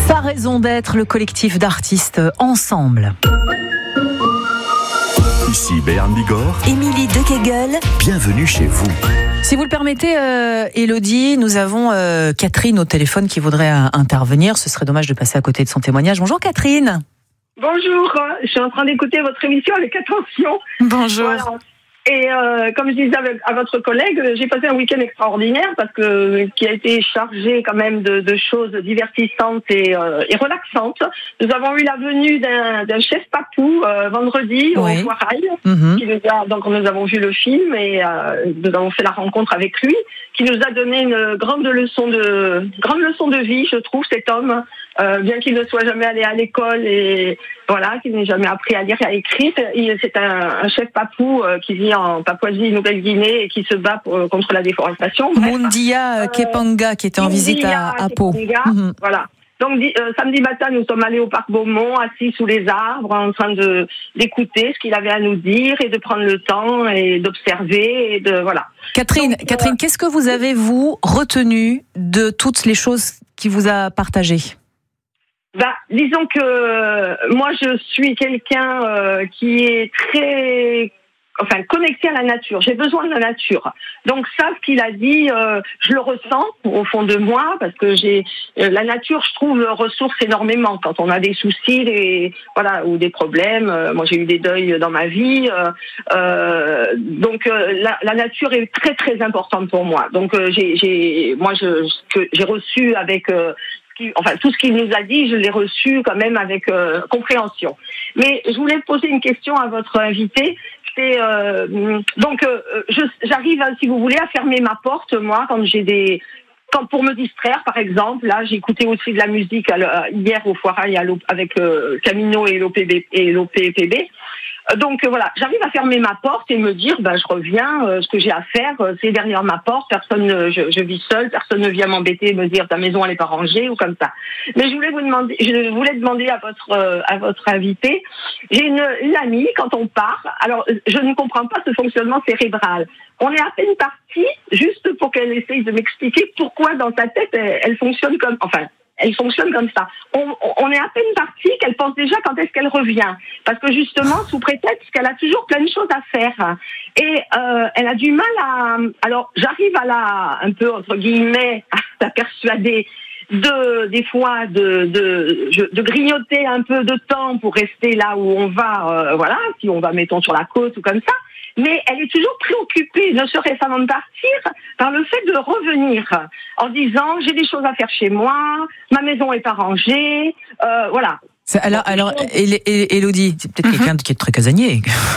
Sa raison d'être, le collectif d'artistes Ensemble. Ici Béarn Bigorre, Émilie Dekegel, bienvenue chez vous. Si vous le permettez, Élodie, nous avons Catherine au téléphone qui voudrait intervenir. Ce serait dommage de passer à côté de son témoignage. Bonjour Catherine. Bonjour, je suis en train d'écouter votre émission avec attention. Bonjour. Voilà. Et comme je disais à votre collègue, j'ai passé un week-end extraordinaire qui a été chargé quand même de choses divertissantes et relaxantes. Nous avons eu la venue d'un chef papou vendredi au Foirail. Donc nous avons vu le film et nous avons fait la rencontre avec lui, qui nous a donné une grande leçon de vie, je trouve, cet homme. Bien qu'il ne soit jamais allé à l'école et voilà, qu'il n'ait jamais appris à lire et à écrire, c'est un chef papou qui vit en Papouasie-Nouvelle-Guinée et qui se bat contre la déforestation. Mundia Kepanga, qui était en visite à Pau. Voilà. Donc samedi matin, nous sommes allés au parc Beaumont, assis sous les arbres, en train d'écouter ce qu'il avait à nous dire et de prendre le temps et d'observer et de voilà. Catherine, qu'est-ce que vous avez vous retenu de toutes les choses qu'il vous a partagées? Disons que moi je suis quelqu'un qui est très connecté à la nature. J'ai besoin de la nature. Donc ça, ce qu'il a dit, je le ressens au fond de moi parce que la nature, je trouve, ressource énormément quand on a des soucis, ou des problèmes. Moi, j'ai eu des deuils dans ma vie, donc la nature est très très importante pour moi. Donc j'ai reçu avec tout ce qu'il nous a dit, je l'ai reçu quand même avec compréhension. Mais je voulais poser une question à votre invité. C'est j'arrive, si vous voulez, à fermer ma porte, moi, quand pour me distraire, par exemple. Là, j'ai écouté aussi de la musique hier au Foirail avec Camino et l'OPPB. Donc voilà, j'arrive à fermer ma porte et me dire, je reviens, ce que j'ai à faire, c'est derrière ma porte, je vis seule, personne ne vient m'embêter et me dire ta maison elle est pas rangée ou comme ça. Mais je voulais demander à votre invité, j'ai une amie, quand on part, alors je ne comprends pas ce fonctionnement cérébral. On est à peine parti, juste pour qu'elle essaye de m'expliquer pourquoi dans sa tête elle fonctionne comme ça. On est à peine parti qu'elle pense déjà quand est-ce qu'elle revient. Parce que justement, sous prétexte qu'elle a toujours plein de choses à faire. Et elle a du mal alors, j'arrive à un peu, entre guillemets, à la persuader des fois de grignoter un peu de temps pour rester là où on va, si on va, mettons, sur la côte ou comme ça. Mais elle est toujours préoccupée, ne serait-ce avant de partir, par le fait de revenir, en disant j'ai des choses à faire chez moi, ma maison est pas rangée, voilà. Alors, Élodie, c'est peut-être quelqu'un qui est très casanier.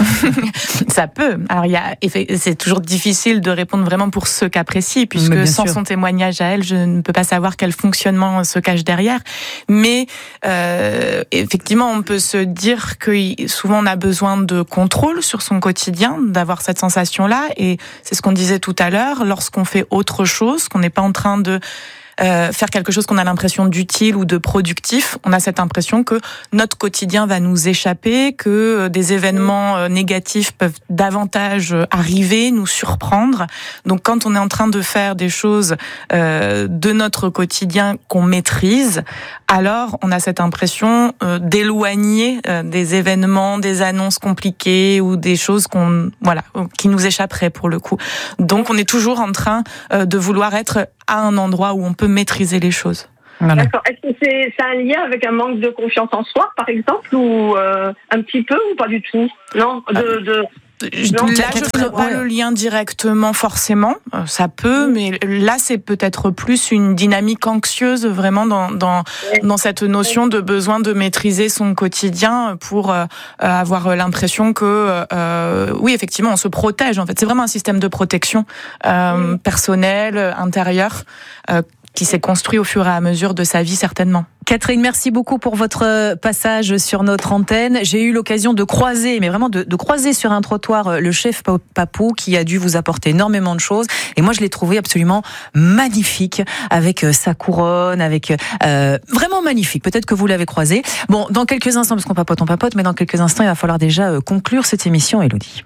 Ça peut. Alors, c'est toujours difficile de répondre vraiment pour ce cas précis, puisque sans son témoignage à elle, je ne peux pas savoir quel fonctionnement se cache derrière. Mais effectivement, on peut se dire que souvent on a besoin de contrôle sur son quotidien, d'avoir cette sensation-là. Et c'est ce qu'on disait tout à l'heure, lorsqu'on fait autre chose, qu'on n'est pas en train de faire quelque chose qu'on a l'impression d'utile ou de productif, on a cette impression que notre quotidien va nous échapper, que des événements négatifs peuvent davantage arriver, nous surprendre. Donc quand on est en train de faire des choses de notre quotidien qu'on maîtrise, alors on a cette impression d'éloigner des événements, des annonces compliquées ou des choses qui nous échapperaient pour le coup. Donc on est toujours en train de vouloir être à un endroit où on peut maîtriser les choses. Voilà. D'accord. Est-ce que c'est un lien avec un manque de confiance en soi, par exemple, ou un petit peu, ou pas du tout? Non, là, je ne fais pas le lien directement forcément, ça peut, mais là c'est peut-être plus une dynamique anxieuse vraiment dans cette notion de besoin de maîtriser son quotidien pour avoir l'impression que oui effectivement on se protège en fait. C'est vraiment un système de protection personnelle, intérieure qui s'est construit au fur et à mesure de sa vie certainement. Catherine, merci beaucoup pour votre passage sur notre antenne. J'ai eu l'occasion de croiser, mais vraiment de croiser sur un trottoir le chef papou qui a dû vous apporter énormément de choses. Et moi, je l'ai trouvé absolument magnifique avec sa couronne, avec vraiment magnifique. Peut-être que vous l'avez croisé. Bon, dans quelques instants, parce qu'on papote, mais dans quelques instants, il va falloir déjà conclure cette émission, Élodie.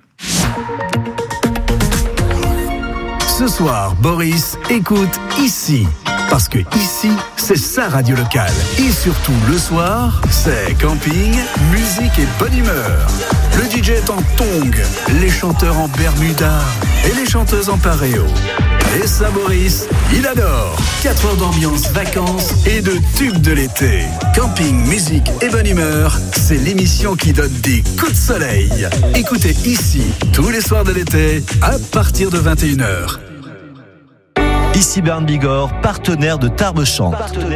Ce soir, Boris écoute ici. Parce que ici, c'est sa radio locale. Et surtout, le soir, c'est camping, musique et bonne humeur. Le DJ est en tongs, les chanteurs en bermuda et les chanteuses en paréo. Et ça, Boris, il adore. 4 heures d'ambiance, vacances et de tubes de l'été. Camping, musique et bonne humeur, c'est l'émission qui donne des coups de soleil. Écoutez ici, tous les soirs de l'été, à partir de 21h. Ici Bernd Bigorre, partenaire de Tarbes Chante.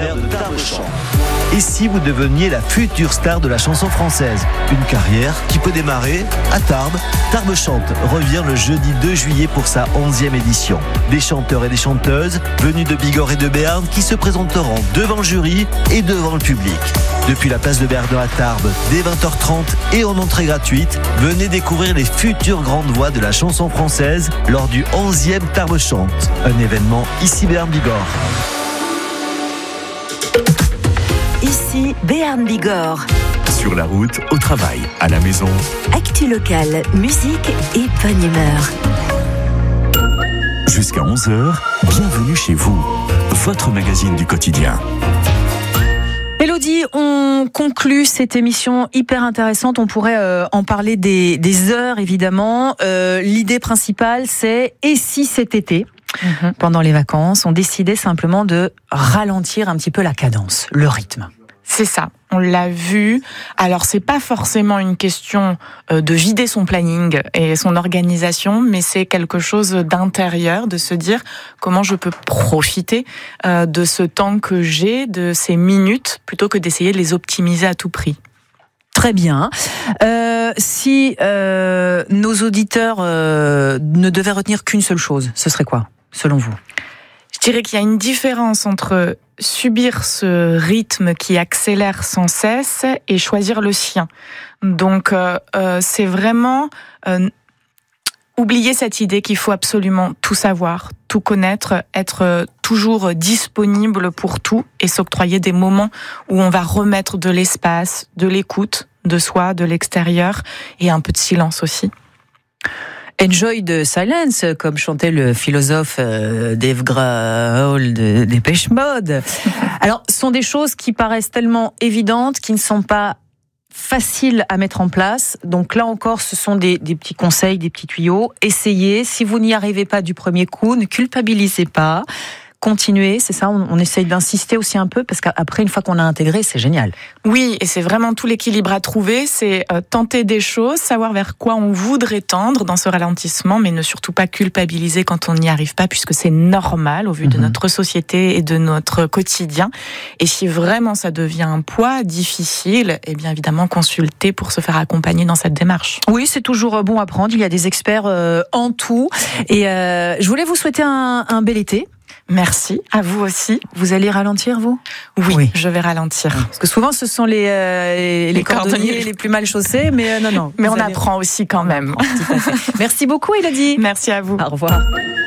Et si vous deveniez la future star de la chanson française? Une carrière qui peut démarrer à Tarbes. Tarbes Chante revient le jeudi 2 juillet pour sa 11e édition. Des chanteurs et des chanteuses venus de Bigorre et de Béarn qui se présenteront devant le jury et devant le public. Depuis la place de Verdun à Tarbes, dès 20h30 et en entrée gratuite, venez découvrir les futures grandes voix de la chanson française lors du 11e Tarbes Chante. Un événement ici Bernd Bigorre. Ici Béarn Bigorre. Sur la route, au travail, à la maison. Actu locale, musique et bonne humeur. Jusqu'à 11h, bienvenue chez vous. Votre magazine du quotidien. Élodie, on conclut cette émission hyper intéressante. On pourrait en parler des heures, évidemment. L'idée principale, c'est « Et si cet été ?» Pendant les vacances, on décidait simplement de ralentir un petit peu la cadence, le rythme. C'est ça, on l'a vu. Alors, c'est pas forcément une question de vider son planning et son organisation, mais c'est quelque chose d'intérieur, de se dire comment je peux profiter de ce temps que j'ai, de ces minutes, plutôt que d'essayer de les optimiser à tout prix. Très bien. Si nos auditeurs ne devaient retenir qu'une seule chose, ce serait quoi, selon vous ? Je dirais qu'il y a une différence entre subir ce rythme qui accélère sans cesse et choisir le sien. Donc, c'est vraiment oublier cette idée qu'il faut absolument tout savoir, tout connaître, être toujours disponible pour tout et s'octroyer des moments où on va remettre de l'espace, de l'écoute de soi, de l'extérieur et un peu de silence aussi. Enjoy the silence, comme chantait le philosophe Dave Grohl de Depeche Mode. Alors, ce sont des choses qui paraissent tellement évidentes, qui ne sont pas faciles à mettre en place. Donc là encore, ce sont des petits conseils, des petits tuyaux. Essayez. Si vous n'y arrivez pas du premier coup, ne culpabilisez pas. Continuer, c'est ça, on essaye d'insister aussi un peu, parce qu'après, une fois qu'on a intégré, c'est génial. Oui, et c'est vraiment tout l'équilibre à trouver, c'est tenter des choses, savoir vers quoi on voudrait tendre dans ce ralentissement, mais ne surtout pas culpabiliser quand on n'y arrive pas, puisque c'est normal au vu de notre société et de notre quotidien. Et si vraiment ça devient un poids difficile, eh bien évidemment consulter pour se faire accompagner dans cette démarche. Oui, c'est toujours bon à prendre, il y a des experts en tout. Et je voulais vous souhaiter un bel été. Merci, à vous aussi. Vous allez ralentir, vous ? Oui, je vais ralentir. Parce que souvent, ce sont les cordonniers les plus mal chaussés, mais non. Mais on apprend aussi quand même. Tout à fait. Merci beaucoup, Élodie. Merci à vous. Au revoir.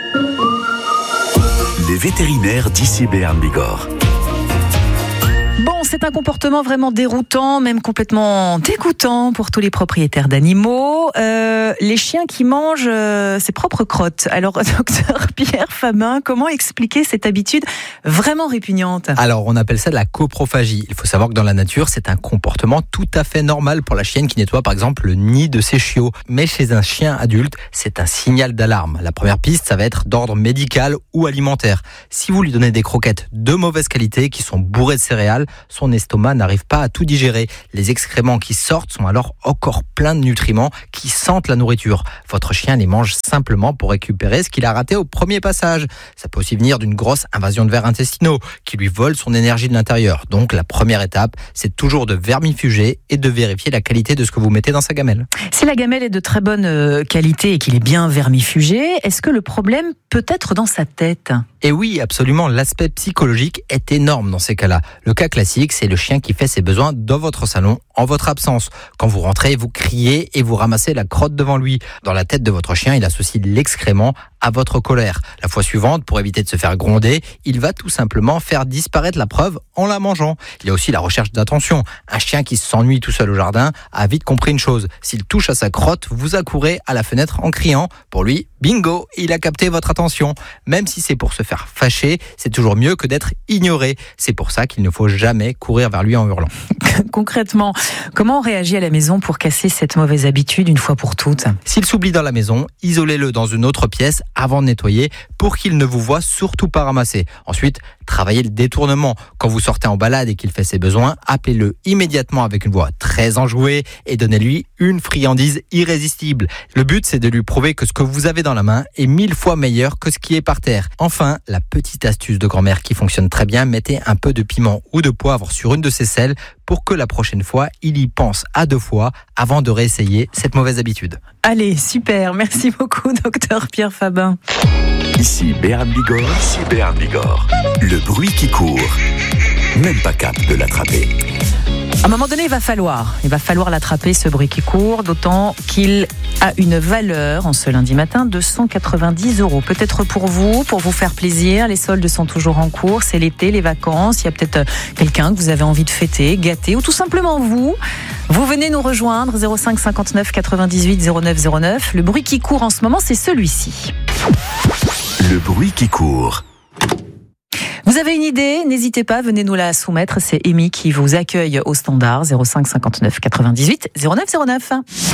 Les vétérinaires d'ICI Béarn Bigorre. Bon, c'est un comportement vraiment déroutant, même complètement dégoûtant pour tous les propriétaires d'animaux. Les chiens qui mangent ses propres crottes. Alors, docteur Pierre Famin, comment expliquer cette habitude vraiment répugnante ? Alors, on appelle ça de la coprophagie. Il faut savoir que dans la nature, c'est un comportement tout à fait normal pour la chienne qui nettoie par exemple le nid de ses chiots. Mais chez un chien adulte, c'est un signal d'alarme. La première piste, ça va être d'ordre médical ou alimentaire. Si vous lui donnez des croquettes de mauvaise qualité qui sont bourrées de céréales, son estomac n'arrive pas à tout digérer. Les excréments qui sortent sont alors encore pleins de nutriments qui sentent la nourriture. Votre chien les mange simplement pour récupérer ce qu'il a raté au premier passage. Ça peut aussi venir d'une grosse invasion de vers intestinaux qui lui vole son énergie de l'intérieur. Donc la première étape, c'est toujours de vermifuger et de vérifier la qualité de ce que vous mettez dans sa gamelle. Si la gamelle est de très bonne qualité et qu'il est bien vermifugé, est-ce que le problème peut être dans sa tête ? Et oui, absolument, l'aspect psychologique est énorme dans ces cas-là. Le cas classique, classique, c'est le chien qui fait ses besoins dans votre salon en votre absence. Quand vous rentrez, vous criez et vous ramassez la crotte devant lui. Dans la tête de votre chien, il associe l'excrément à votre colère. La fois suivante, pour éviter de se faire gronder, il va tout simplement faire disparaître la preuve en la mangeant. Il y a aussi la recherche d'attention. Un chien qui s'ennuie tout seul au jardin a vite compris une chose. S'il touche à sa crotte, vous accourez à la fenêtre en criant. Pour lui, bingo, il a capté votre attention. Même si c'est pour se faire fâcher, c'est toujours mieux que d'être ignoré. C'est pour ça qu'il ne faut jamais courir vers lui en hurlant. Concrètement, comment on réagit à la maison pour casser cette mauvaise habitude une fois pour toutes ? S'il s'oublie dans la maison, isolez-le dans une autre pièce avant de nettoyer pour qu'il ne vous voie surtout pas ramasser. Ensuite, travaillez le détournement. Quand vous sortez en balade et qu'il fait ses besoins, appelez-le immédiatement avec une voix très enjouée et donnez-lui une friandise irrésistible. Le but, c'est de lui prouver que ce que vous avez dans la main est 1000 fois meilleur que ce qui est par terre. Enfin, la petite astuce de grand-mère qui fonctionne très bien, mettez un peu de piment ou de poivre sur une de ses selles pour que la prochaine fois, il y pense à 2 fois avant de réessayer cette mauvaise habitude. Allez, super. Merci beaucoup, docteur Pierre Fabin. Ici Béarn Bigorre. Le bruit qui court. Même pas cap de l'attraper. À un moment donné, il va falloir l'attraper, ce bruit qui court, d'autant qu'il a une valeur en ce lundi matin de 190 €. Peut-être pour vous faire plaisir, les soldes sont toujours en cours, c'est l'été, les vacances, il y a peut-être quelqu'un que vous avez envie de fêter, gâter, ou tout simplement vous venez nous rejoindre, 05 59 98 09 09. Le bruit qui court en ce moment, c'est celui-ci. Le bruit qui court. Vous avez une idée? N'hésitez pas, venez nous la soumettre. C'est Amy qui vous accueille au standard 05 59 98 09 09.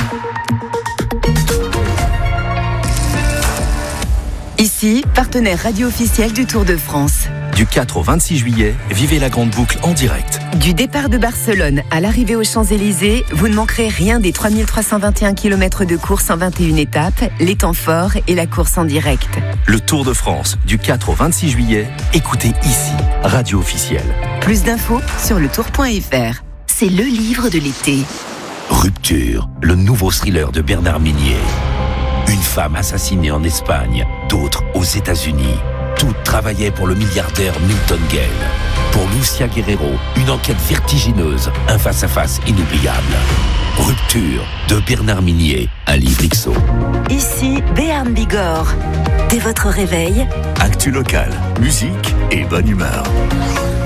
Ici, partenaire radio officiel du Tour de France. Du 4 au 26 juillet, vivez la grande boucle en direct. Du départ de Barcelone à l'arrivée aux Champs-Élysées, vous ne manquerez rien des 3321 km de course en 21 étapes, les temps forts et la course en direct. Le Tour de France, du 4 au 26 juillet, écoutez ici, radio officielle. Plus d'infos sur letour.fr. C'est le livre de l'été. Rupture, le nouveau thriller de Bernard Minier. Une femme assassinée en Espagne, d'autres aux États-Unis. Toutes travaillaient pour le milliardaire Milton Gale. Pour Lucia Guerrero, une enquête vertigineuse, un face-à-face inoubliable. Rupture de Bernard Minier, un livre XO. Ici, Béarn Bigorre. Dès votre réveil, Actu local, musique et bonne humeur.